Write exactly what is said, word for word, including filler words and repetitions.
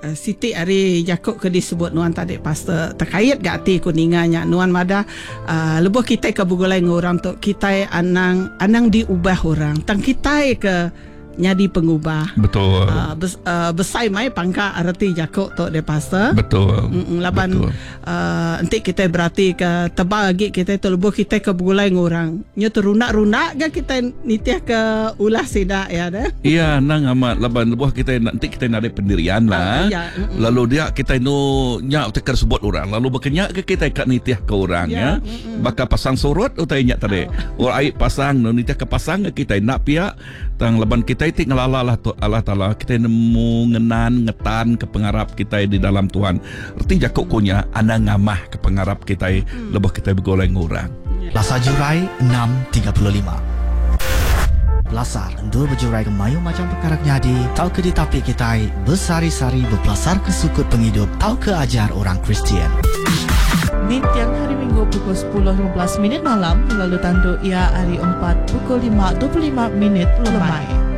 uh, Siti Ari Jakub ke disebut Nuan tadi pastor terkait gak ti kuninganya Nuan Mada uh, lebuh kita ke bugulai ngorang tu kita anang anang diubah orang tang kita ke nyadi pengubah. Betul. Uh, bes, uh, besai mai pangka arti Jakub tu de pastor. Betul. Mm, laban uh, nanti kita berarti ke tebal lagi kita tu lebuh kita ke bugulai ngorang. Nyo terunak-runak ke kita nitiah ke ulah sida ya dah. Iya, nang amat laban lebuh kita nanti kita nak ada pendirian lah. Uh, ya, mm, lalu dia kita no nyak teker sebut orang. Lalu berkenyak ke kita kat nitiah ke orang ya. Ya, mm, mm. Bakal pasang surut utai nyak tadi. Oh. Orang air pasang no nitiah ke pasang ke kita nak pihak tang laban kita itik ngelala lah tu Allah Taala kita nemu ngenan ngetan ke pengarap kita di dalam Tuhan. Erti Jakub kunya anda ngamah ke pengarap kita hmm. lebih kita bergoleng orang. Lasar Jurai enam tiga puluh lima. Lasar dua berjurai ke mayu macam perkara nyadi tau ke ditapi kita bersari-sari berpelasar ke sukut penghidup tau ke ajar orang Kristian. Ni tiang hari Minggu pukul sepuluh lima belas minit malam lalu tanduk ia hari empat pukul lima dua puluh lima minit lemai.